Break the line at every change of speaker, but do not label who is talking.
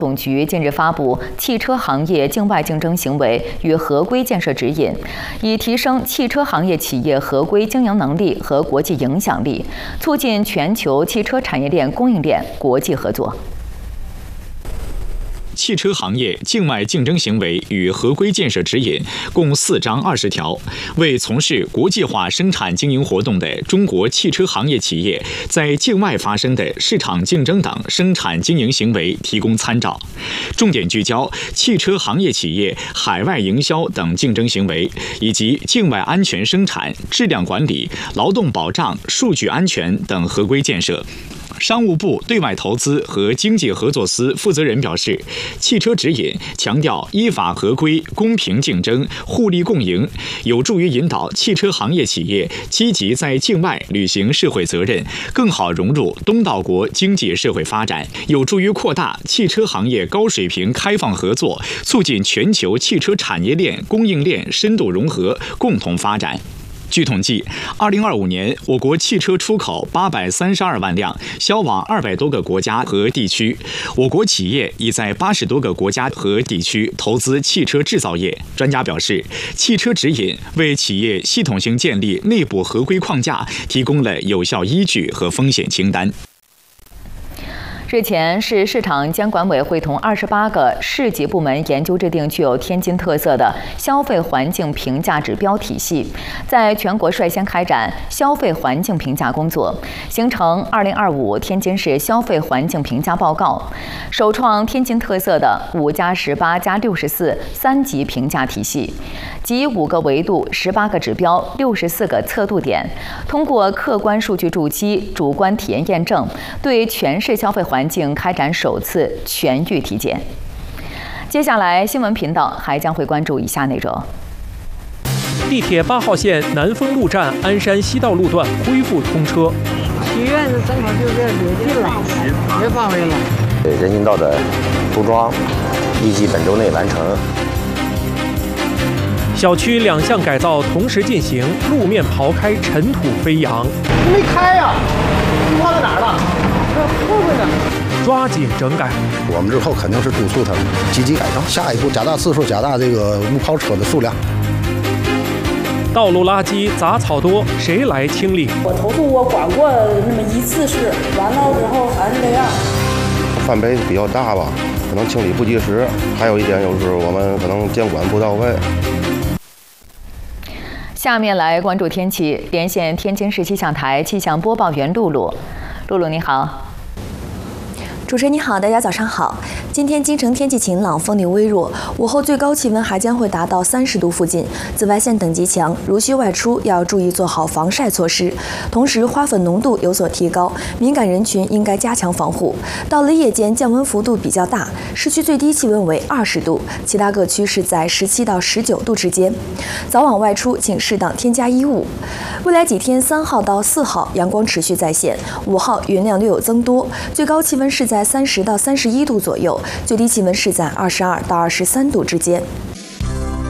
总局近日发布《汽车行业境外竞争行为与合规建设指引》，以提升汽车行业企业合规经营能力和国际影响力，促进全球汽车产业链供应链国际合作。
汽车行业境外竞争行为与合规建设指引共4章20条，为从事国际化生产经营活动的中国汽车行业企业在境外发生的市场竞争等生产经营行为提供参照，重点聚焦汽车行业企业海外营销等竞争行为，以及境外安全生产、质量管理、劳动保障、数据安全等合规建设。商务部对外投资和经济合作司负责人表示，汽车指引强调依法合规、公平竞争、互利共赢，有助于引导汽车行业企业积极在境外履行社会责任，更好融入东道国经济社会发展，有助于扩大汽车行业高水平开放合作，促进全球汽车产业链、供应链深度融合，共同发展。据统计，2025年我国汽车出口832万辆，销往200多个国家和地区。我国企业已在80多个国家和地区投资汽车制造业。专家表示，汽车指引为企业系统性建立内部合规框架提供了有效依据和风险清单。
日前，市市场监管委会同28个市级部门研究制定具有天津特色的消费环境评价指标体系，在全国率先开展消费环境评价工作，形成2025天津市消费环境评价报告，首创天津特色的5+18+643级评价体系，集5个维度、18个指标、64个测度点，通过客观数据筑基、主观体验验证，对全市消费环境开展首次全域体检。接下来，新闻频道还将会关注以下内容：
地铁8号线南丰路站鞍山西道路段恢复通车。
医院是正好就这临近了，没范围了。
人行道的铺装预计本周内完成。
小区2项改造同时进行，路面刨开，尘土飞扬。
你没开呀？你放在哪儿了？后面呢？
抓紧整改。
我们之后肯定是督促他们积极改正，下一步加大次数，加大这个误跑车的数量。
道路垃圾杂草多，谁来清理？
我投诉我管过那么1次事，完了之后还是这样。
范围比较大吧，可能清理不及时，还有一点就是我们可能监管不到位。
下面来关注天气，连线天津市气象台气象播报员露露。露露，你好。
主持人你好，大家早上好。今天京城天气晴朗，风力微弱，午后最高气温还将会达到30度附近，紫外线等级强，如需外出要注意做好防晒措施。同时，花粉浓度有所提高，敏感人群应该加强防护。到了夜间，降温幅度比较大，市区最低气温为20度，其他各区是在17到19度之间。早晚外出请适当添加衣物。未来几天，3号到4号阳光持续在线，5号云量略有增多，最高气温是在30到31度左右，最低气温是在22到23度之间。